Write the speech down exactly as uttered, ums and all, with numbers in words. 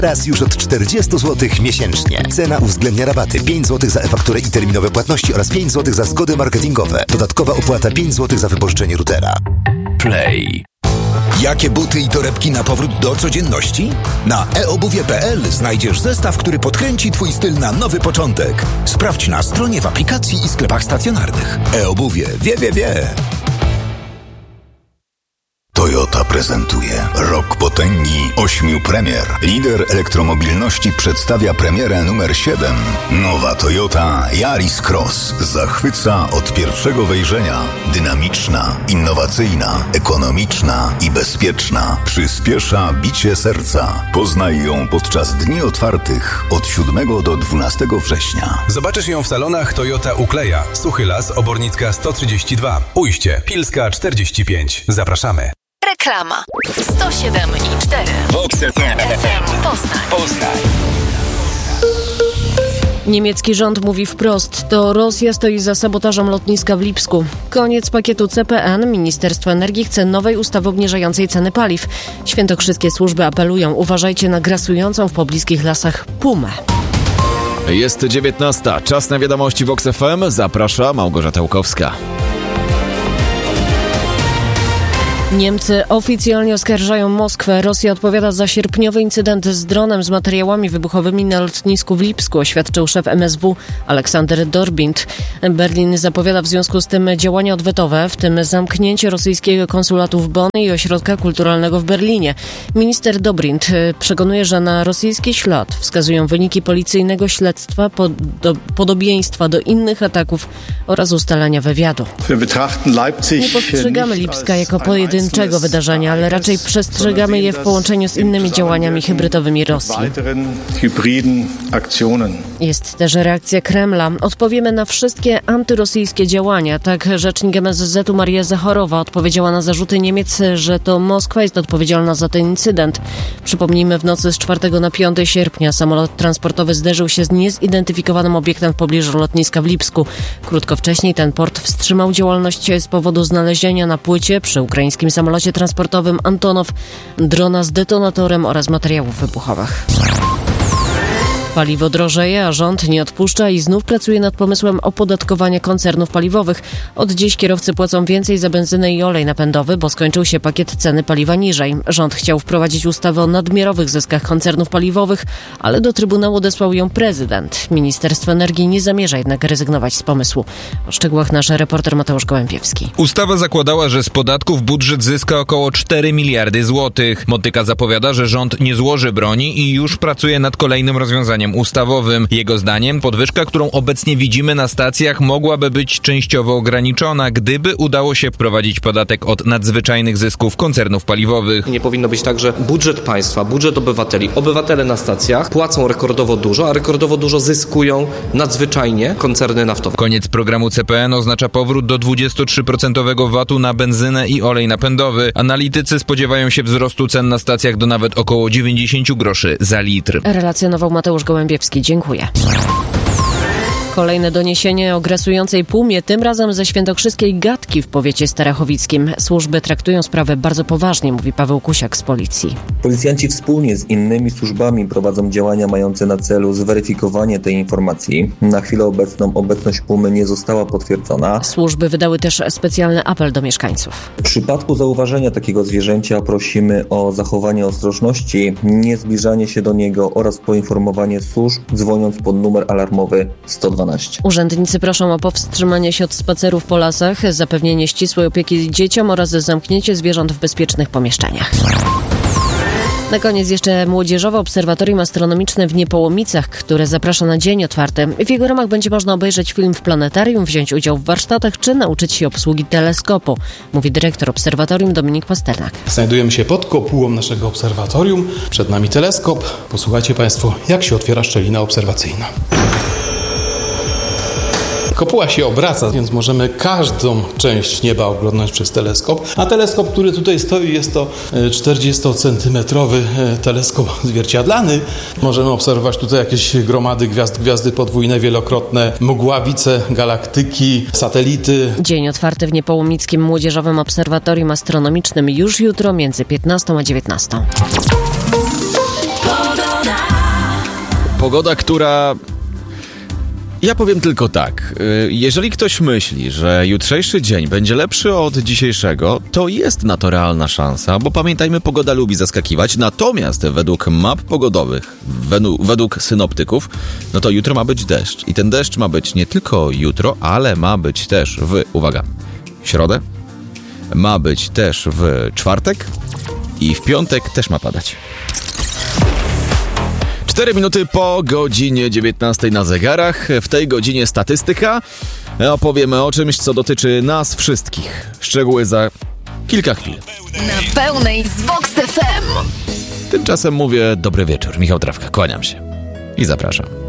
Raz już od czterdzieści złotych miesięcznie. Cena uwzględnia rabaty pięć złotych za e-fakturę i terminowe płatności oraz pięć złotych za zgody marketingowe. Dodatkowa opłata pięć złotych za wypożyczenie routera. Play. Jakie buty i torebki na powrót do codzienności? Na e obuwie kropka p l znajdziesz zestaw, który podkręci Twój styl na nowy początek. Sprawdź na stronie, w aplikacji i sklepach stacjonarnych. E-obuwie. Wie, wie, wie. Toyota prezentuje Rok Potęgi ośmiu premier. Lider elektromobilności przedstawia premierę numer siedem. Nowa Toyota Yaris Cross zachwyca od pierwszego wejrzenia. Dynamiczna, innowacyjna, ekonomiczna i bezpieczna. Przyspiesza bicie serca. Poznaj ją podczas dni otwartych od siódmego do dwunastego września. Zobaczysz ją w salonach Toyota Ukleja, Suchy Las, Obornicka sto trzydzieści dwa, Ujście, Pilska czterdzieści pięć. Zapraszamy. Reklama. sto siedem i cztery. Vox F M. Poznań. Poznań. Niemiecki rząd mówi wprost, to Rosja stoi za sabotażem lotniska w Lipsku. Koniec pakietu C P N. Ministerstwo Energii chce nowej ustawy obniżającej ceny paliw. Świętokrzyskie służby apelują, uważajcie na grasującą w pobliskich lasach pumę. Jest dziewiętnasta. Czas na wiadomości Vox F M. Zaprasza Małgorzata Łukowska. Niemcy oficjalnie oskarżają Moskwę. Rosja odpowiada za sierpniowy incydent z dronem z materiałami wybuchowymi na lotnisku w Lipsku, oświadczył szef M S W Aleksander Dorbind. Berlin zapowiada w związku z tym działania odwetowe, w tym zamknięcie rosyjskiego konsulatu w Bonn i ośrodka kulturalnego w Berlinie. Minister Dobrindt przekonuje, że na rosyjski ślad wskazują wyniki policyjnego śledztwa, pod, do, podobieństwa do innych ataków oraz ustalania wywiadu. Nie postrzegamy Lipska jako pojedynczego wydarzenia, ale raczej przestrzegamy je w połączeniu z innymi działaniami hybrydowymi Rosji. Jest też reakcja Kremla. Odpowiemy na wszystkie antyrosyjskie działania. Tak rzecznik M S Z u Maria Zachorowa odpowiedziała na zarzuty Niemiec, że to Moskwa jest odpowiedzialna za ten incydent. Przypomnijmy, w nocy z czwartego na piątego sierpnia samolot transportowy zderzył się z niezidentyfikowanym obiektem w pobliżu lotniska w Lipsku. Krótko wcześniej ten port wstrzymał działalność z powodu znalezienia na płycie przy ukraińskim samolocie transportowym Antonow drona z detonatorem oraz materiałów wybuchowych. Paliwo drożeje, a rząd nie odpuszcza i znów pracuje nad pomysłem opodatkowania koncernów paliwowych. Od dziś kierowcy płacą więcej za benzynę i olej napędowy, bo skończył się pakiet ceny paliwa niżej. Rząd chciał wprowadzić ustawę o nadmiarowych zyskach koncernów paliwowych, ale do Trybunału odesłał ją prezydent. Ministerstwo Energii nie zamierza jednak rezygnować z pomysłu. O szczegółach nasz reporter Mateusz Gołębiewski. Ustawa zakładała, że z podatków budżet zyska około cztery miliardy złotych. Motyka zapowiada, że rząd nie złoży broni i już pracuje nad kolejnym rozwiązaniem ustawowym. Jego zdaniem podwyżka, którą obecnie widzimy na stacjach, mogłaby być częściowo ograniczona, gdyby udało się wprowadzić podatek od nadzwyczajnych zysków koncernów paliwowych. Nie powinno być tak, że budżet państwa, budżet obywateli, obywatele na stacjach płacą rekordowo dużo, a rekordowo dużo zyskują nadzwyczajnie koncerny naftowe. Koniec programu C P N oznacza powrót do dwudziestotrzyprocentowego vatu na benzynę i olej napędowy. Analitycy spodziewają się wzrostu cen na stacjach do nawet około dziewięćdziesiąt groszy za litr. Relacjonował Mateusz Gołębiewski. Dziękuję. Kolejne doniesienie o grasującej pumie, tym razem ze świętokrzyskiej Gatki w powiecie starachowickim. Służby traktują sprawę bardzo poważnie, mówi Paweł Kusiak z policji. Policjanci wspólnie z innymi służbami prowadzą działania mające na celu zweryfikowanie tej informacji. Na chwilę obecną obecność pumy nie została potwierdzona. Służby wydały też specjalny apel do mieszkańców. W przypadku zauważenia takiego zwierzęcia prosimy o zachowanie ostrożności, niezbliżanie się do niego oraz poinformowanie służb, dzwoniąc pod numer alarmowy sto dwanaście. Urzędnicy proszą o powstrzymanie się od spacerów po lasach, zapewnienie ścisłej opieki dzieciom oraz zamknięcie zwierząt w bezpiecznych pomieszczeniach. Na koniec jeszcze Młodzieżowe Obserwatorium Astronomiczne w Niepołomicach, które zaprasza na dzień otwarty. W jego ramach będzie można obejrzeć film w planetarium, wziąć udział w warsztatach czy nauczyć się obsługi teleskopu, mówi dyrektor obserwatorium Dominik Pasternak. Znajdujemy się pod kopułą naszego obserwatorium. Przed nami teleskop. Posłuchajcie Państwo, jak się otwiera szczelina obserwacyjna. Kopuła się obraca, więc możemy każdą część nieba oglądać przez teleskop. A teleskop, który tutaj stoi, jest to czterdziestocentymetrowy teleskop zwierciadlany. Możemy obserwować tutaj jakieś gromady gwiazd, gwiazdy podwójne, wielokrotne, mgławice, galaktyki, satelity. Dzień otwarty w Niepołomickim Młodzieżowym Obserwatorium Astronomicznym już jutro między piętnastą a dziewiętnastą. Pogoda, która... Ja powiem tylko tak, jeżeli ktoś myśli, że jutrzejszy dzień będzie lepszy od dzisiejszego, to jest na to realna szansa, bo pamiętajmy, pogoda lubi zaskakiwać, natomiast według map pogodowych, według synoptyków, no to jutro ma być deszcz i ten deszcz ma być nie tylko jutro, ale ma być też w, uwaga, środę, ma być też w czwartek i w piątek też ma padać. Cztery minuty po godzinie dziewiętnastej na zegarach. W tej godzinie statystyka. Opowiemy o czymś, co dotyczy nas wszystkich. Szczegóły za kilka chwil. Na pełnej z Vox F M. Tymczasem mówię dobry wieczór. Michał Trawka, kłaniam się i zapraszam.